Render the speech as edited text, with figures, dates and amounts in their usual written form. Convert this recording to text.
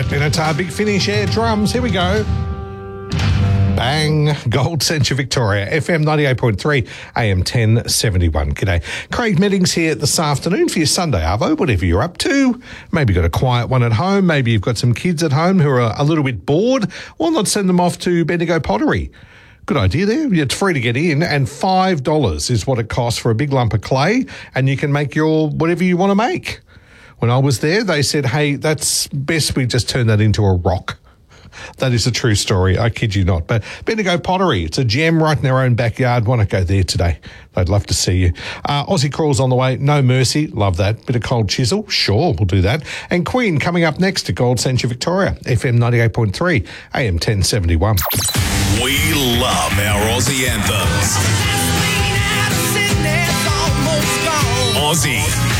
Benatar, Big Finish, air drums. Here we go. Bang, Gold Centre Victoria, FM 98.3, AM 1071. G'day. Craig Meddings here this afternoon for your Sunday Arvo, whatever you're up to. Maybe you've got a quiet one at home. Maybe you've got some kids at home who are a little bit bored. Why not send them off to Bendigo Pottery? Good idea there. It's free to get in, and $5 is what it costs for a big lump of clay, and you can make your whatever you want to make. When I was there, they said, hey, that's best we just turn that into a rock. That is a true story. I kid you not. But Bendigo Pottery, it's a gem right in their own backyard. Why not go there today? They'd love to see you. Aussie Crawls on the way. No Mercy. Love that. Bit of Cold Chisel. Sure, we'll do that. And Queen coming up next to Gold Centre Victoria. FM 98.3, AM 1071. We love our Aussie anthems. Aussie.